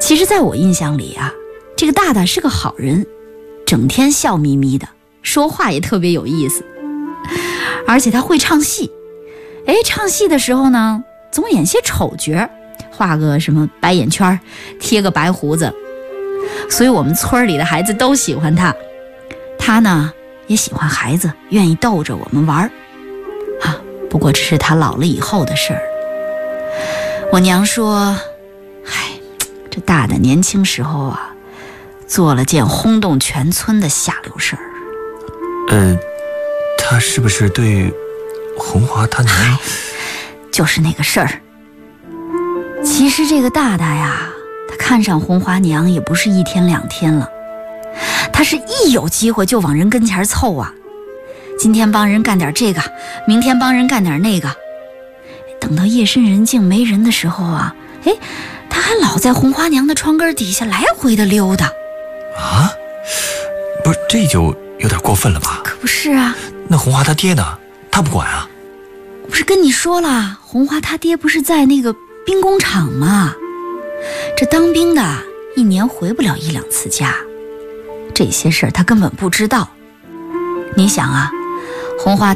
其实在我印象里啊，这个大大是个好人，整天笑眯眯的，说话也特别有意思，而且他会唱戏。唱戏的时候呢，总演些丑角，画个什么白眼圈，贴个白胡子，所以我们村里的孩子都喜欢他。他呢也喜欢孩子，愿意逗着我们玩啊。不过这是他老了以后的事儿。我娘说，这大大年轻时候啊，做了件轰动全村的下流事儿。 他是不是对红华他娘？ 就是那个事儿。其实这个大大呀，他看上红华娘也不是1天2天了，他是一有机会就往人跟前凑啊。今天帮人干点这个，明天帮人干点那个。等到夜深人静没人的时候啊，他还老在红花娘的窗根底下来回的溜达。 啊？不是，这就有点过分了吧？ 可不是啊。 那红花他爹呢？他不管啊？ 我不是跟你说了，红花他爹不是在那个兵工厂吗？这当兵的1年回不了1、2次家，这些事儿他根本不知道。你想啊，红花